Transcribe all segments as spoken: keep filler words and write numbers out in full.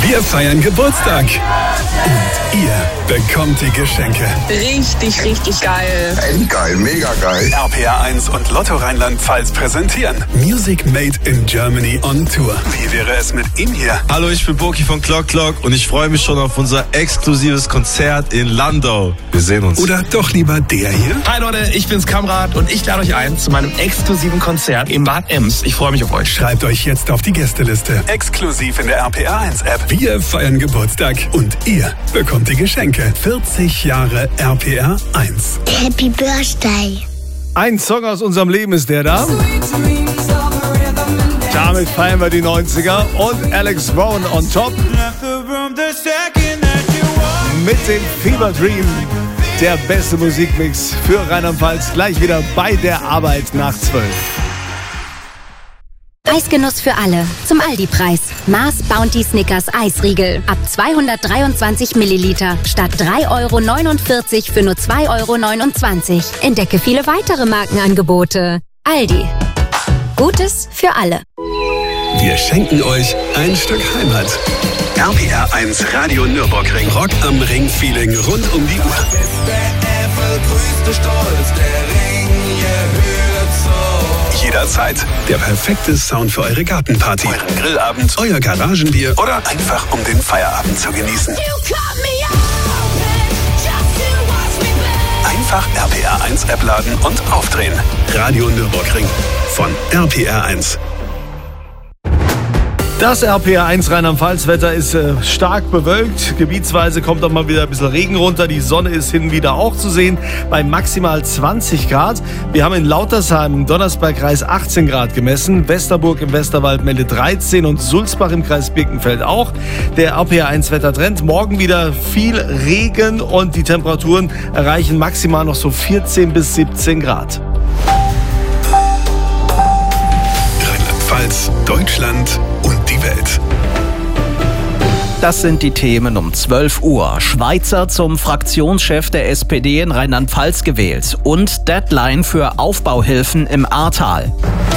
Wir feiern Geburtstag. Und ihr bekommt die Geschenke. Richtig, richtig geil. Endgeil, mega geil. R P R eins und Lotto Rheinland-Pfalz präsentieren Music Made in Germany on Tour. Wie wäre es mit ihm hier? Hallo, ich bin Boki von Clock Clock und ich freue mich schon auf unser exklusives Konzert in Landau. Wir sehen uns. Oder doch lieber der hier? Hi Leute, ich bin's Kamrat und ich lade euch ein zu meinem exklusiven Konzert in Bad Ems. Ich freue mich auf euch. Schreibt euch jetzt auf die Gästeliste. Exklusiv in der R P R eins App. Wir feiern Geburtstag und ihr bekommt die Geschenke. vierzig Jahre R P R eins. Happy Birthday. Ein Song aus unserem Leben ist der da. Damit feiern wir die neunziger und Alex Rowan on top. Mit dem Fever Dream. Der beste Musikmix für Rheinland-Pfalz. Gleich wieder bei der Arbeit nach zwölf. Eisgenuss für alle. Zum Aldi-Preis. Mars Bounty Snickers Eisriegel. Ab zweihundertdreiundzwanzig Milliliter. Statt drei Euro neunundvierzig für nur zwei Euro neunundzwanzig. Entdecke viele weitere Markenangebote. Aldi. Gutes für alle. Wir schenken euch ein Stück Heimat. R P R eins Radio Nürburgring. Rock am Ring Feeling rund um die Uhr. Jederzeit der perfekte Sound für eure Gartenparty, euren Grillabend, euer Garagenbier oder einfach um den Feierabend zu genießen. Einfach R P R eins App laden und aufdrehen. Radio Nürburgring von R P R eins. Das R P R eins Rheinland-Pfalz-Wetter ist äh, stark bewölkt. Gebietsweise kommt auch mal wieder ein bisschen Regen runter. Die Sonne ist hin und wieder auch zu sehen bei maximal zwanzig Grad. Wir haben in Lautersheim im Donnersbergkreis achtzehn Grad gemessen. Westerburg im Westerwald meldet dreizehn und Sulzbach im Kreis Birkenfeld auch. Der R P R eins Wettertrend. Morgen wieder viel Regen und die Temperaturen erreichen maximal noch so vierzehn bis siebzehn Grad. Rheinland-Pfalz, Deutschland und die Welt. Das sind die Themen um zwölf Uhr. Schweizer zum Fraktionschef der S P D in Rheinland-Pfalz gewählt. Und Deadline für Aufbauhilfen im Ahrtal.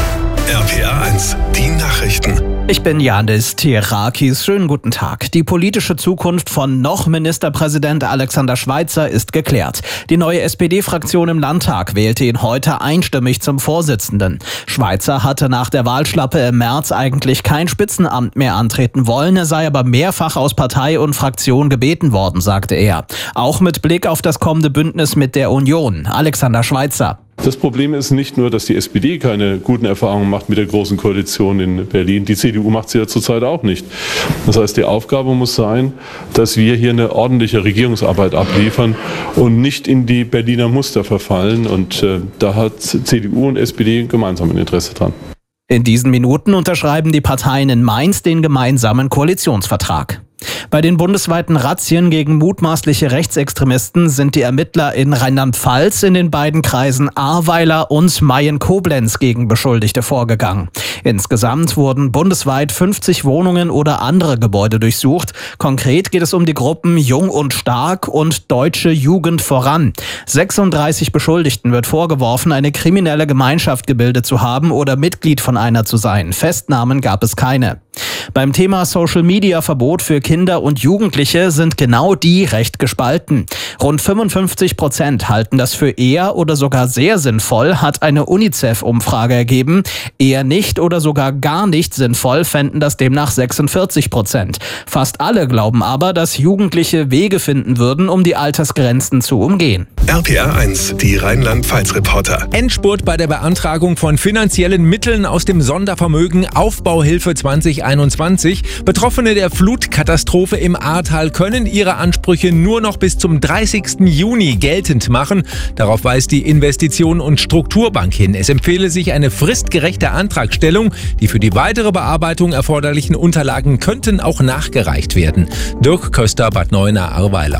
R P R eins, die Nachrichten. Ich bin Janis Tierakis. Schönen guten Tag. Die politische Zukunft von noch Ministerpräsident Alexander Schweitzer ist geklärt. Die neue S P D-Fraktion im Landtag wählte ihn heute einstimmig zum Vorsitzenden. Schweitzer hatte nach der Wahlschlappe im März eigentlich kein Spitzenamt mehr antreten wollen. Er sei aber mehrfach aus Partei und Fraktion gebeten worden, sagte er. Auch mit Blick auf das kommende Bündnis mit der Union. Alexander Schweitzer. Das Problem ist nicht nur, dass die S P D keine guten Erfahrungen macht mit der Großen Koalition in Berlin. Die C D U macht sie ja zurzeit auch nicht. Das heißt, die Aufgabe muss sein, dass wir hier eine ordentliche Regierungsarbeit abliefern und nicht in die Berliner Muster verfallen. Und äh, da hat C D U und S P D gemeinsam ein Interesse dran. In diesen Minuten unterschreiben die Parteien in Mainz den gemeinsamen Koalitionsvertrag. Bei den bundesweiten Razzien gegen mutmaßliche Rechtsextremisten sind die Ermittler in Rheinland-Pfalz in den beiden Kreisen Ahrweiler und Mayen-Koblenz gegen Beschuldigte vorgegangen. Insgesamt wurden bundesweit fünfzig Wohnungen oder andere Gebäude durchsucht. Konkret geht es um die Gruppen Jung und Stark und Deutsche Jugend voran. sechsunddreißig Beschuldigten wird vorgeworfen, eine kriminelle Gemeinschaft gebildet zu haben oder Mitglied von einer zu sein. Festnahmen gab es keine. Beim Thema Social-Media-Verbot für Kinder und Jugendliche sind genau die recht gespalten. Rund fünfundfünfzig Prozent halten das für eher oder sogar sehr sinnvoll, hat eine UNICEF-Umfrage ergeben. Eher nicht oder sogar gar nicht sinnvoll fänden das demnach sechsundvierzig Prozent. Fast alle glauben aber, dass Jugendliche Wege finden würden, um die Altersgrenzen zu umgehen. R P R eins, die Rheinland-Pfalz-Reporter. Endspurt bei der Beantragung von finanziellen Mitteln aus dem Sondervermögen Aufbauhilfe zwanzig einundzwanzig. Betroffene der Flutkatastrophe im Ahrtal können ihre Ansprüche nur noch bis zum dreißigsten Juni geltend machen. Darauf weist die Investition- und Strukturbank hin. Es empfehle sich eine fristgerechte Antragstellung. Die für die weitere Bearbeitung erforderlichen Unterlagen könnten auch nachgereicht werden. Dirk Köster, Bad Neuenahr, Ahrweiler.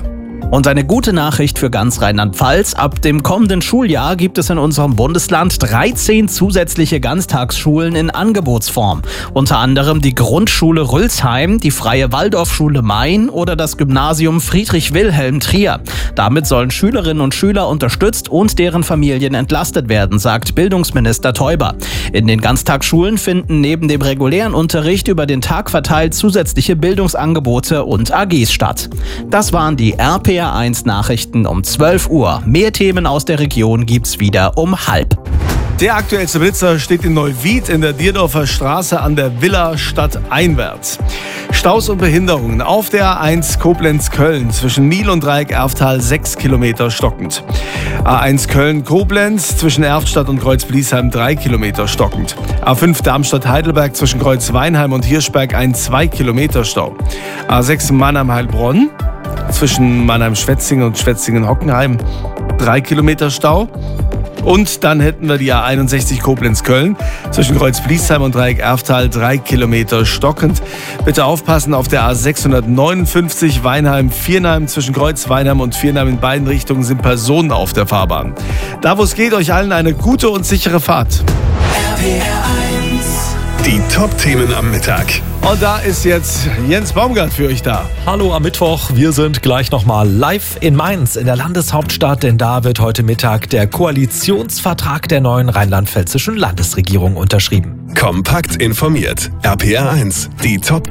Und eine gute Nachricht für ganz Rheinland-Pfalz. Ab dem kommenden Schuljahr gibt es in unserem Bundesland dreizehn zusätzliche Ganztagsschulen in Angebotsform. Unter anderem die Grundschule Rülsheim, die Freie Waldorfschule Main oder das Gymnasium Friedrich Wilhelm Trier. Damit sollen Schülerinnen und Schüler unterstützt und deren Familien entlastet werden, sagt Bildungsminister Teuber. In den Ganztagsschulen finden neben dem regulären Unterricht über den Tag verteilt zusätzliche Bildungsangebote und A Gs statt. Das waren die R P R eins Nachrichten um zwölf Uhr. Mehr Themen aus der Region gibt's wieder um halb. Der aktuellste Blitzer steht in Neuwied in der Dierdorfer Straße an der Villa stadteinwärts. Staus und Behinderungen auf der A eins Koblenz-Köln zwischen Nil und Dreieck Erftal sechs Kilometer stockend. A eins Köln-Koblenz zwischen Erftstadt und Kreuz-Bliesheim drei Kilometer stockend. A fünf Darmstadt-Heidelberg zwischen Kreuz-Weinheim und Hirschberg ein zwei Kilometer Stau. A sechs Mannheim-Heilbronn zwischen Mannheim-Schwetzingen und Schwetzingen-Hockenheim drei Kilometer Stau. Und dann hätten wir die A einundsechzig Koblenz-Köln zwischen Kreuz-Bliesheim und Dreieck Erftal drei Kilometer stockend. Bitte aufpassen, auf der A sechshundertneunundfünfzig Weinheim-Viernheim zwischen Kreuz-Weinheim und Viernheim in beiden Richtungen sind Personen auf der Fahrbahn. Da wo es geht, euch allen eine gute und sichere Fahrt. R P R eins. Die Top-Themen am Mittag. Und da ist jetzt Jens Baumgart für euch da. Hallo am Mittwoch, wir sind gleich nochmal live in Mainz, in der Landeshauptstadt, denn da wird heute Mittag der Koalitionsvertrag der neuen rheinland-pfälzischen Landesregierung unterschrieben. Kompakt informiert. R P R eins. Die Top